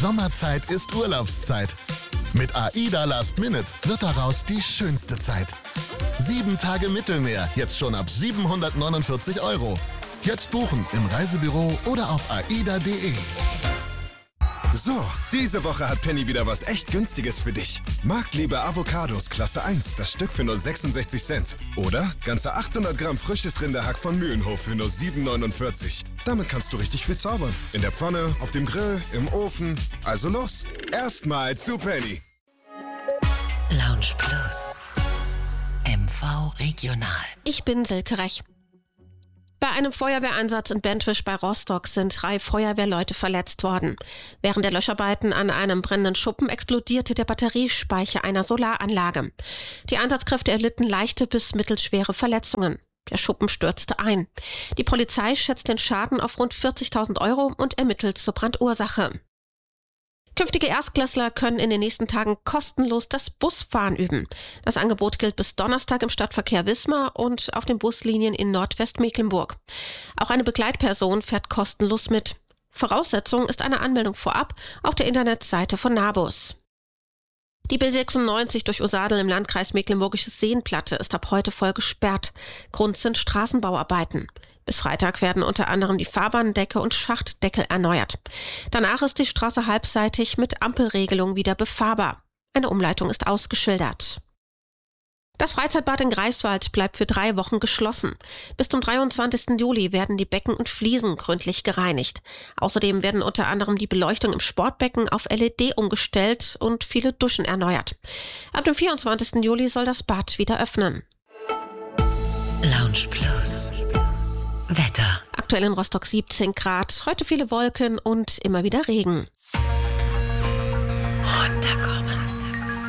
Sommerzeit ist Urlaubszeit. Mit AIDA Last Minute wird daraus die schönste Zeit. 7 Tage Mittelmeer, jetzt schon ab 749 €. Jetzt buchen im Reisebüro oder auf aida.de. So, diese Woche hat Penny wieder was echt Günstiges für dich. Marktliebe Avocados Klasse 1, das Stück für nur 66 Cent. Oder ganze 800 Gramm frisches Rinderhack von Mühlenhof für nur 7,49. Damit kannst du richtig viel zaubern. In der Pfanne, auf dem Grill, im Ofen. Also los, erstmal zu Penny. Lounge Plus. MV Regional. Ich bin Silke Rech. Bei einem Feuerwehreinsatz in Bentwisch bei Rostock sind 3 Feuerwehrleute verletzt worden. Während der Löscharbeiten an einem brennenden Schuppen explodierte der Batteriespeicher einer Solaranlage. Die Einsatzkräfte erlitten leichte bis mittelschwere Verletzungen. Der Schuppen stürzte ein. Die Polizei schätzt den Schaden auf rund 40.000 € und ermittelt zur Brandursache. Künftige Erstklässler können in den nächsten Tagen kostenlos das Busfahren üben. Das Angebot gilt bis Donnerstag im Stadtverkehr Wismar und auf den Buslinien in Nordwestmecklenburg. Auch eine Begleitperson fährt kostenlos mit. Voraussetzung ist eine Anmeldung vorab auf der Internetseite von Nabus. Die B96 durch Usadel im Landkreis Mecklenburgisches Seenplatte ist ab heute voll gesperrt. Grund sind Straßenbauarbeiten. Bis Freitag werden unter anderem die Fahrbahndecke und Schachtdeckel erneuert. Danach ist die Straße halbseitig mit Ampelregelung wieder befahrbar. Eine Umleitung ist ausgeschildert. Das Freizeitbad in Greifswald bleibt für 3 Wochen geschlossen. Bis zum 23. Juli werden die Becken und Fliesen gründlich gereinigt. Außerdem werden unter anderem die Beleuchtung im Sportbecken auf LED umgestellt und viele Duschen erneuert. Ab dem 24. Juli soll das Bad wieder öffnen. Lounge Plus. Wetter. Aktuell in Rostock 17 Grad, heute viele Wolken und immer wieder Regen.